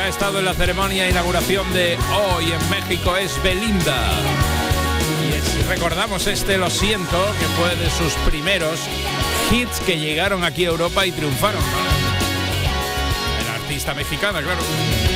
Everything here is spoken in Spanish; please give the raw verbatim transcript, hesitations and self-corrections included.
ha estado en la ceremonia de inauguración de Hoy en México es Belinda. Y si recordamos este Lo Siento, que fue de sus primeros hits que llegaron aquí a Europa y triunfaron, ¿no? La artista mexicana, claro.